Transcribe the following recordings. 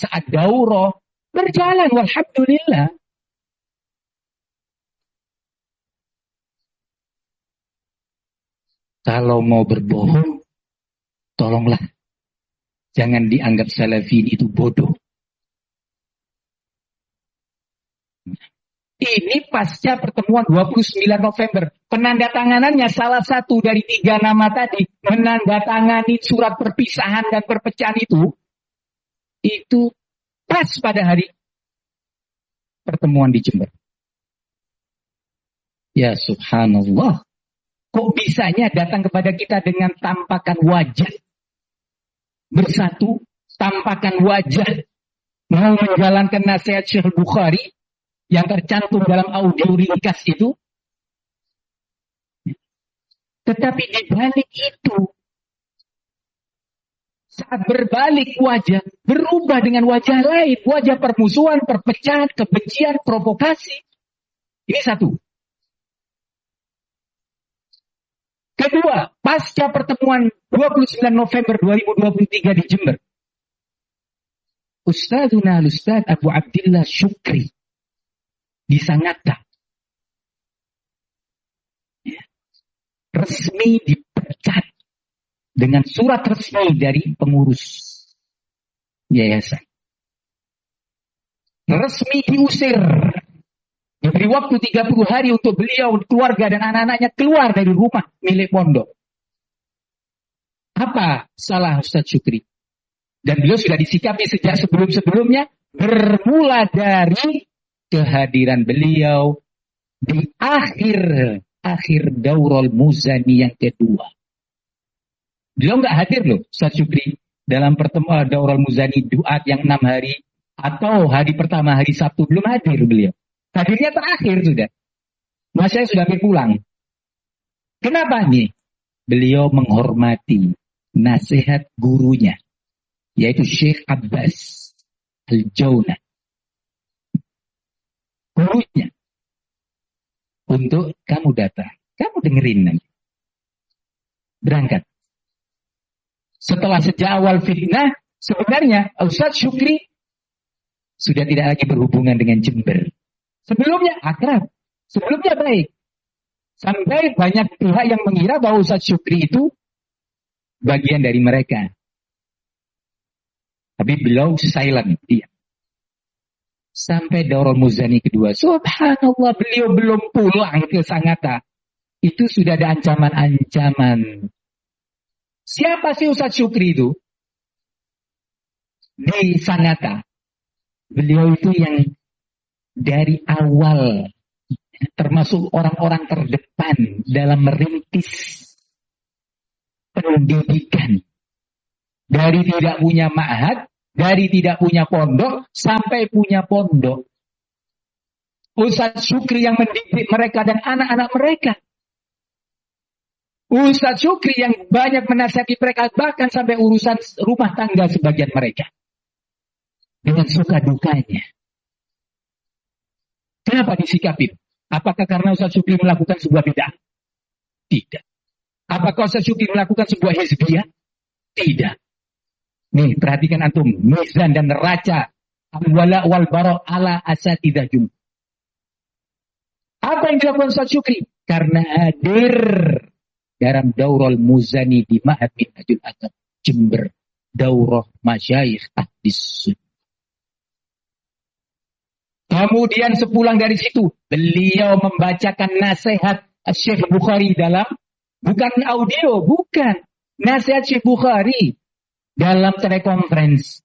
saat daurah berjalan, walhamdulillah. Kalau mau berbohong, tolonglah jangan dianggap salafin itu bodoh. Ini pasca pertemuan 29 November. Penandatanganannya salah satu dari 3 nama tadi. Menandatangani surat perpisahan dan perpecahan itu pas pada hari pertemuan di Jember. Ya subhanallah. Kok bisanya datang kepada kita dengan tampakan wajah. Bersatu, tampakan wajah. Mau menjalankan nasihat Syekh Bukhari yang tercantum dalam audio ringkas itu. Tetapi di balik itu, saat berbalik wajah, berubah dengan wajah lain. Wajah permusuhan, perpecahan, kebencian, provokasi. Ini satu. Kedua, pasca pertemuan 29 November 2023 di Jember. Ustadzuna Ustadz Abu Abdillah Syukri di Sangatta resmi dipecat dengan surat resmi dari pengurus yayasan. Resmi diusir. Diberi waktu 30 hari untuk beliau, keluarga dan anak-anaknya keluar dari rumah milik pondok. Apa salah Ustadz Syukri? Dan beliau sudah disikapi sejak sebelum-sebelumnya, bermula dari kehadiran beliau di akhir Daurul Muzani yang kedua. Beliau nggak hadir loh, Ustadz Syukri, dalam pertemuan Daurul Muzani Duat yang 6 hari atau hari pertama hari Sabtu belum hadir beliau. Hadirnya terakhir sudah. Masanya sudah pulang. Kenapa nih? Beliau menghormati nasihat gurunya, yaitu Syekh Abbas Al-Jaunah. Gurunya. Untuk kamu datang. Kamu dengerin nanti. Berangkat. Setelah sejak awal fitnah, sebenarnya Ustadz Syukri sudah tidak lagi berhubungan dengan Jember. Sebelumnya akrab. Sebelumnya baik. Sampai banyak pihak yang mengira bahwa Ustadz Syukri itu bagian dari mereka. Tapi beliau silent. Iya. Sampai Daurul Muzani kedua. Subhanallah, beliau belum pulang ke Sangatta. Itu sudah ada ancaman-ancaman. Siapa sih Ustadz Syukri itu? Di Sangatta. Beliau itu yang dari awal termasuk orang-orang terdepan dalam merintis pendidikan. Dari tidak punya ma'had, dari tidak punya pondok, sampai punya pondok. Ustadz Syukri yang mendidik mereka dan anak-anak mereka. Ustadz Syukri yang banyak menasihati mereka, bahkan sampai urusan rumah tangga sebagian mereka. Dengan suka dukanya. Kenapa disikapi? Apakah karena Ustadz Syukri melakukan sebuah bid'ah? Tidak. Apakah Ustadz Syukri melakukan sebuah hizbiyah? Tidak. Nih, perhatikan antum. Mizan dan neraca. Al-wala wal bara' ala asatidzah jum. Apa yang dilakukan Ustadz Syukri? Karena hadir dalam Daurul Muzani di Ma'had Minhajul Athar Jember. Daurah Masyayikh Ahdis Sunnah. Kemudian sepulang dari situ, beliau membacakan nasihat Syekh Bukhari dalam, bukan audio, bukan. Nasihat Syekh Bukhari dalam telekonferensi.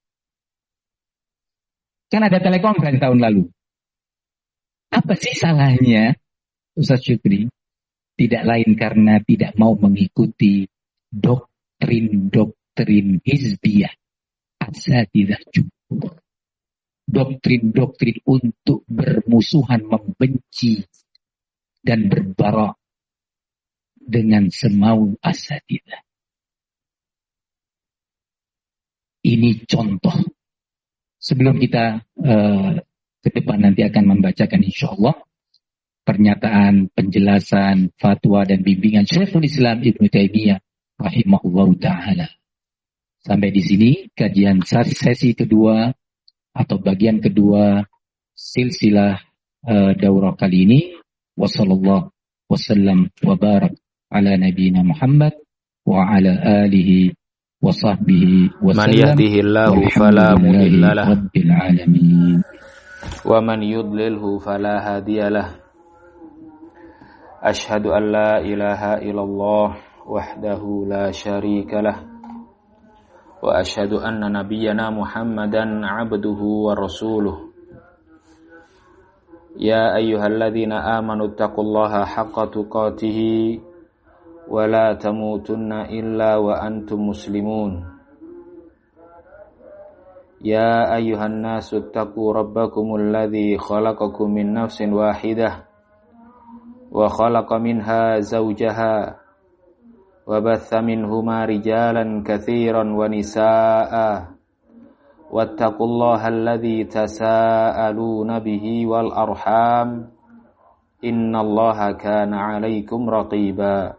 Kan ada telekonferensi tahun lalu. Apa sih salahnya Ustadz Syukri? Tidak lain karena tidak mau mengikuti doktrin-doktrin hizbiyah. Asatidzah jumhur. Doktrin-doktrin untuk bermusuhan, membenci, dan berbarok dengan semau asatidzah. Ini contoh. Sebelum kita ke depan nanti akan membacakan insyaAllah pernyataan, penjelasan, fatwa, dan bimbingan Syekhul Islam Ibnu Taimiyah rahimahullahu ta'ala. Sampai di sini kajian sesi kedua atau bagian kedua silsilah daurah kali ini. Wassallallahu wasallam wa barak ala nabiyyina Muhammad wa ala alihi wa sahbihi wa Man sallam. yahdihillahu fala mudilla lahu Rabbil alamin. wa man yudlilhu fala hadiyalah. Ashhadu an la ilaha illallah wahdahu la syarika lah wa ashhadu anna nabiyyana Muhammadan abduhu wa rasuluh. Ya ayyuhalladzina amanu taqullaha haqqa tuqatih wa la tamutunna illa wa antum muslimun. Ya ayyuhan nasu taqu rabbakumul ladzi khalaqakum min nafsin wahidah wa khalaqa minha zawjaha wa batha minhuma rijalan katsiran wa nisaa'a wattaqullaha alladzi tasaaluna bihi wal arham innallaha kana 'alaikum raqiba.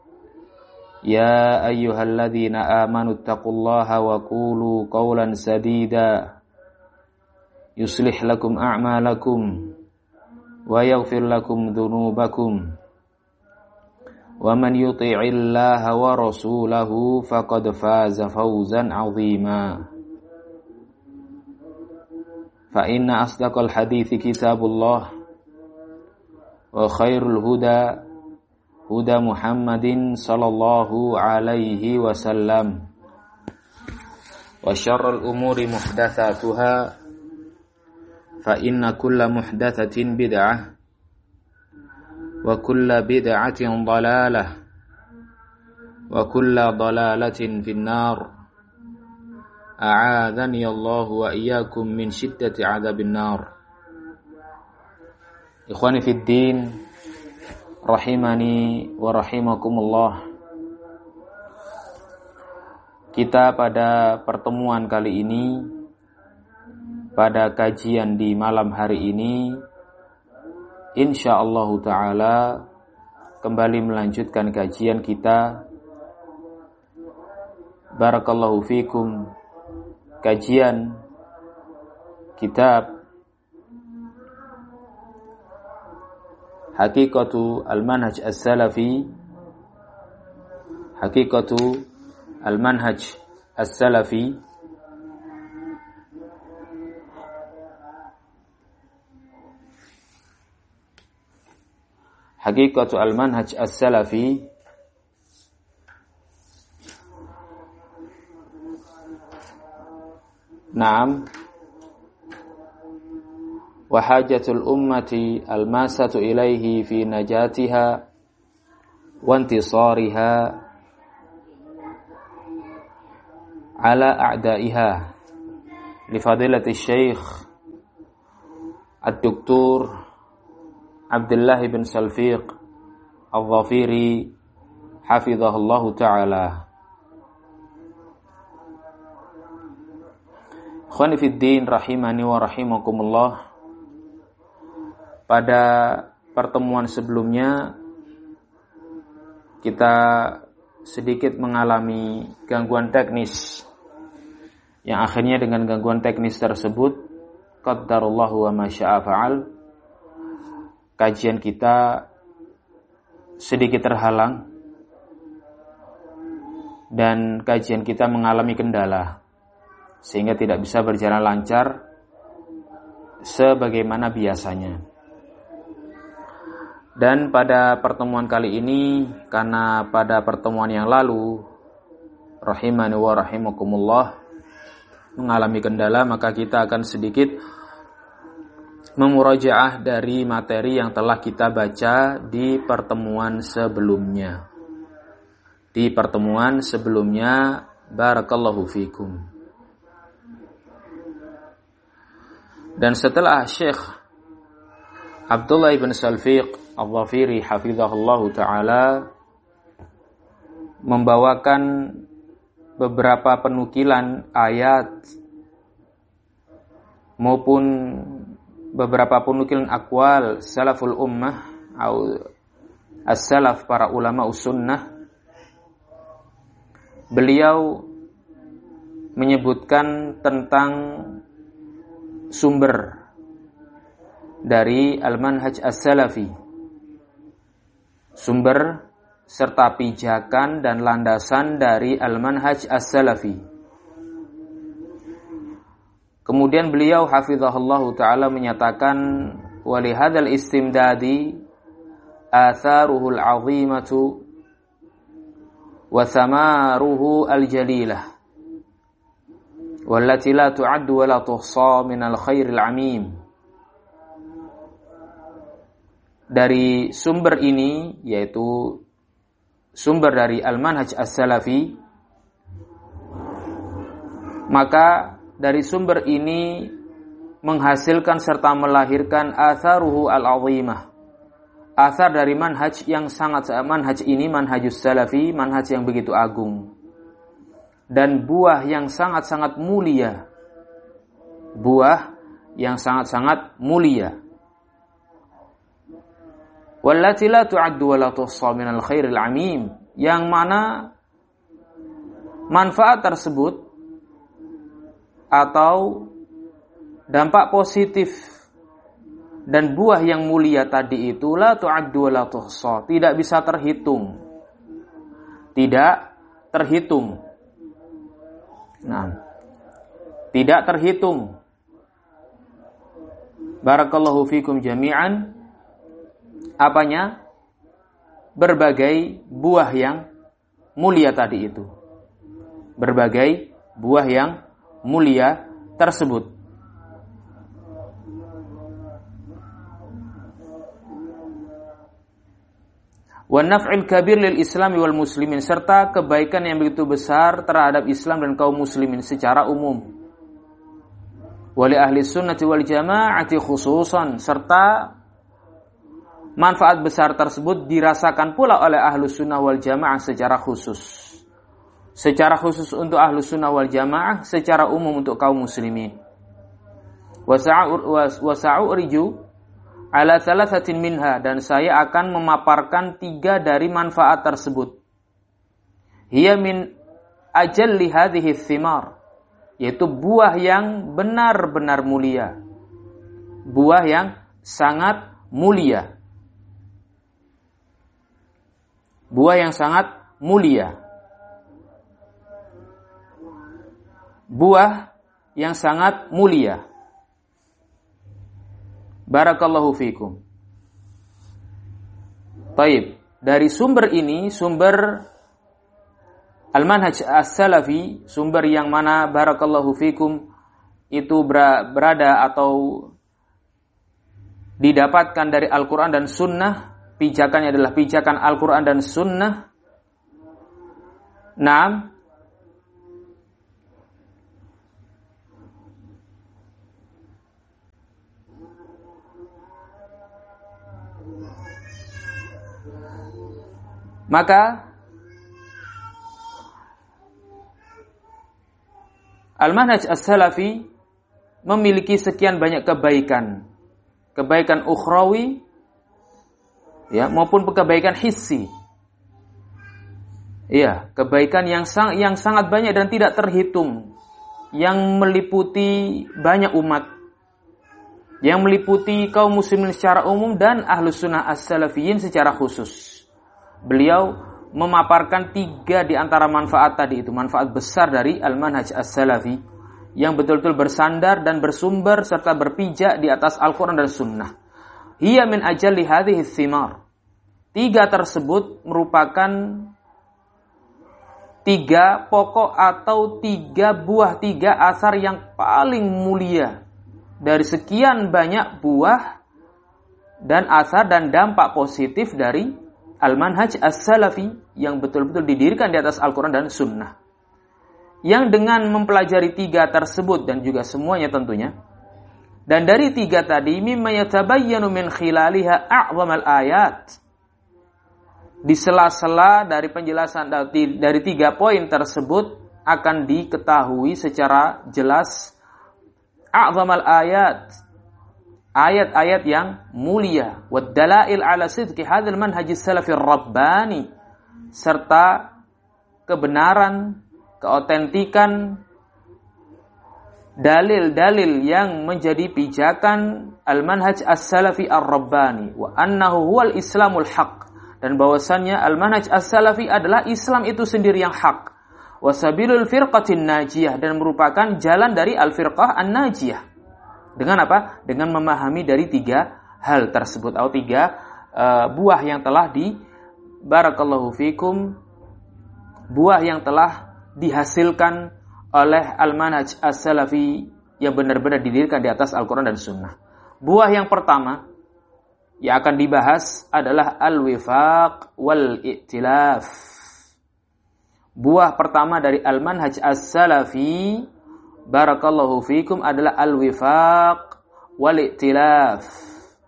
Ya ayyuhalladzina amanu taqullaha wa qulu qawlan sadida yuslih lakum a'malakum wa yaghfir lakum dhunubakum wa man yuti'illaha wa rasulahu faqad faza fawzan 'azima. Fa inna asdaqal hadithi kitabullah wa khairul huda huda Muhammadin sallallahu alaihi wasallam wa syarrul umuri muhdatsatuha fa inna kulla muhdatsatin bid'ah wa kulla bid'atin dhalalah wa kulla dhalalatin finnar. A'adhani Allah wa iyyakum min syiddati 'adzabin nar. Ikhwani fid din, rahimani wa rahimakumullah. Kita pada pertemuan kali ini, pada kajian di malam hari ini, insyaallah ta'ala kembali melanjutkan kajian kita. Barakallahu fikum. Kajian kitab Haqiqatu al-Manhaj as-Salafi, Haqiqatu al-Manhaj as-Salafi, Haqiqatu al-Manhaj as-Salafi. Naam. Wa hajatul ummati al-masatu ilaihi fi najatiha wa intisariha ala a'daiha li fadilati Syekh Ad-Doktor Abdullah bin Salfiq Al-Dhafiri hafizahullahu ta'ala. Ikhwani fid din, rahimani wa rahimakumullah. Pada pertemuan sebelumnya kita sedikit mengalami gangguan teknis, yang akhirnya dengan gangguan teknis tersebut qaddarullahu wa ma syaa fa'al, kajian kita sedikit terhalang dan kajian kita mengalami kendala sehingga tidak bisa berjalan lancar sebagaimana biasanya. Dan pada pertemuan kali ini, karena pada pertemuan yang lalu rahimani wa rahimakumullah mengalami kendala, maka kita akan sedikit memurajaah dari materi yang telah kita baca di pertemuan sebelumnya. Di pertemuan sebelumnya, barakallahu fikum. Dan setelah Syekh Abdullah ibn Salfiq Al-Dhafiri hafizahullahu ta'ala membawakan beberapa penukilan ayat maupun beberapa penukilan aqwal salaful ummah atau as-salaf, para ulama sunnah, beliau menyebutkan tentang sumber dari al-manhaj as-salafi. Sumber serta pijakan dan landasan dari al-manhaj as-salafi. Kemudian beliau hafizahullahu ta'ala menyatakan walihadzal istimdadi atharuhul azimatu wa thamaruhu al-jalilah wallati la tu'addu wa la tuhsa minal khairil amim. Dari sumber ini, yaitu sumber dari al-manhaj as-salafi, maka dari sumber ini menghasilkan serta melahirkan atharuhu al-azimah, athar dari manhaj yang sangat, manhaj ini manhajus salafi, manhaj yang begitu agung, dan buah yang sangat-sangat mulia, buah yang sangat-sangat mulia. Wallati la tu'addu wa la tuhsa minal khairil amim, yang mana manfaat tersebut atau dampak positif dan buah yang mulia tadi itu la tu'addu wa la tuhsa, tidak bisa terhitung. Tidak terhitung. Nah, tidak terhitung. Barakallahu fikum jami'an. Apanya? Berbagai buah yang mulia tadi itu. Berbagai buah yang mulia tersebut. Wa naf'il kabir lil islami wal muslimin, serta kebaikan yang begitu besar terhadap Islam dan kaum muslimin secara umum. Wa li ahli sunnati wal jama'ati khususan, serta manfaat besar tersebut dirasakan pula oleh ahlus sunnah wal jamaah secara khusus. Secara khusus untuk ahlus sunnah wal jamaah, secara umum untuk kaum muslimin. Wa sa'uriju ala thalathatin minha, dan saya akan memaparkan 3 dari manfaat tersebut. Hiya min ajalli hadhihi thimar, yaitu buah yang benar-benar mulia. Buah yang sangat mulia. Buah yang sangat mulia. Buah yang sangat mulia. Barakallahu fikum. Baik, dari sumber ini, sumber al-manhaj as-salafi, sumber yang mana barakallahu fikum itu berada atau didapatkan dari Al-Quran dan Sunnah, pijakannya adalah pijakan Al-Quran dan Sunnah. Naam. Maka Al-Manhaj As-Salafi memiliki sekian banyak kebaikan. Kebaikan ukhrawi, ya, maupun kebaikan hissi. Iya, kebaikan yang sangat banyak dan tidak terhitung, yang meliputi banyak umat, yang meliputi kaum muslimin secara umum dan ahlus sunnah as-salafiyin secara khusus. Beliau memaparkan 3 di antara manfaat tadi itu, manfaat besar dari al-manhaj as-salafi yang betul-betul bersandar dan bersumber serta berpijak di atas Al-Quran dan Sunnah. Hiya min ajalli hadhihi thimar. 3 tersebut merupakan 3 pokok atau 3 buah, 3 asar yang paling mulia dari sekian banyak buah dan asar dan dampak positif dari Al-Manhaj As-Salafi yang betul-betul didirikan di atas Al-Quran dan Sunnah. Yang dengan mempelajari 3 tersebut dan juga semuanya tentunya, dan dari 3 tadi mimma yatabayyanu min khilaliha a'zamal ayat, di sela-sela dari penjelasan dari 3 poin tersebut akan diketahui secara jelas a'zamal ayat, ayat-ayat yang mulia, wad dalail ala sidqi hadzal manhaj as-salafi ar-rabbani, serta kebenaran, keotentikan dalil-dalil yang menjadi pijakan al-manhaj as-salafi ar-rabbani wa annahu huwal islamul haq, dan bahwasannya al-manhaj as-salafi adalah Islam itu sendiri yang hak, wa sabilul firqatin najiyah, dan merupakan jalan dari al-firqah an-najiyah. Dengan apa? Dengan memahami dari 3 hal tersebut atau 3 buah yang telah barakallahu fikum, buah yang telah dihasilkan oleh al-manhaj as-salafi yang benar-benar didirikan di atas Al-Quran dan Sunnah. Buah yang pertama yang akan dibahas adalah al-wifaq wal-i'tilaf. Buah pertama dari al-manhaj as-salafi, barakallahu fikum, adalah al-wifaq wal-i'tilaf.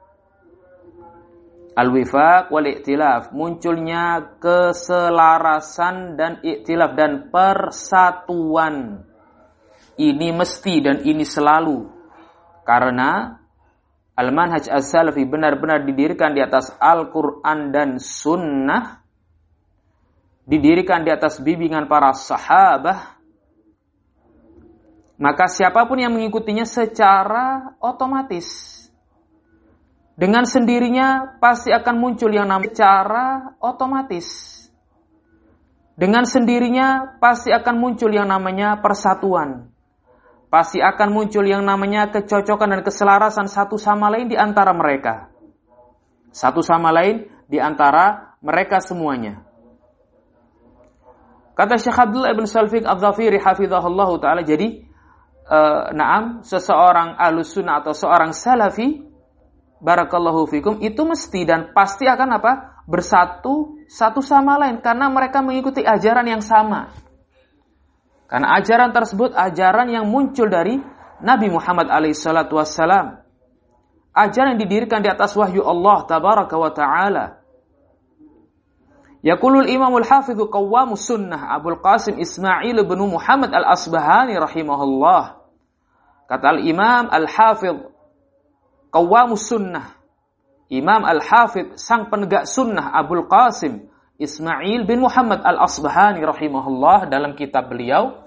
Al-wifaq wal-i'tilaf, munculnya keselarasan dan i'tilaf dan persatuan. Ini mesti dan ini selalu. Karena al-manhaj as-salafi benar-benar didirikan di atas Al-Quran dan Sunnah, didirikan di atas bimbingan para sahabah, maka siapapun yang mengikutinya secara otomatis, dengan sendirinya pasti akan muncul yang namanya secara otomatis. Dengan sendirinya pasti akan muncul yang namanya persatuan. Pasti akan muncul yang namanya kecocokan dan keselarasan satu sama lain di antara mereka. Satu sama lain di antara mereka semuanya. Kata Syekh Abdullah ibn Salfiq al-Dhafiri hafizahullah ta'ala, jadi seseorang ahlus sunnah atau seorang salafi, barakallahu fikum, itu mesti dan pasti akan apa? Bersatu satu sama lain karena mereka mengikuti ajaran yang sama. Karena ajaran tersebut ajaran yang muncul dari Nabi Muhammad alaihissalatu wassalam. Ajaran yang didirikan di atas wahyu Allah tabaraka wa ta'ala. Yaqulul Imamul Hafidhu Qawwamus Sunnah Abul Qasim Ismail bin Muhammad al-Asbahani rahimahullah. Kata al-Imam al-Hafidh Qawwamus Sunnah, Imam Al-Hafidh, sang penegak sunnah, Abul Qasim Ismail bin Muhammad Al-Asbahani rahimahullah, dalam kitab beliau,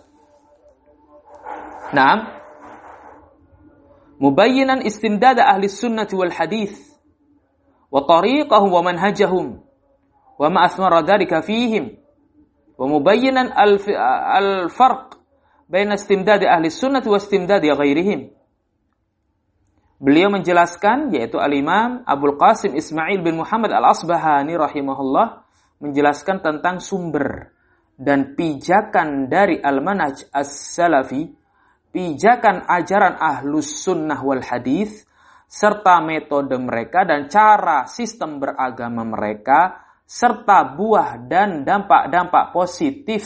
mubayyinan istimdad ahli sunnati wal hadith wa tariqahum wa manhajahum wa ma athmara dhalika fihim wa mubayyinan al-farq baina istimdad ahli sunnati wa istimdad ghairihim. Beliau menjelaskan, yaitu al-Imam Abul Qasim Ismail bin Muhammad al-Asbahani rahimahullah, menjelaskan tentang sumber dan pijakan dari al-manhaj as-salafi, pijakan ajaran ahlus sunnah wal hadith, serta metode mereka dan cara sistem beragama mereka, serta buah dan dampak-dampak positif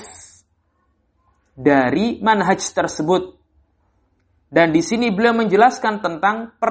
dari manhaj tersebut. Dan di sini beliau menjelaskan tentang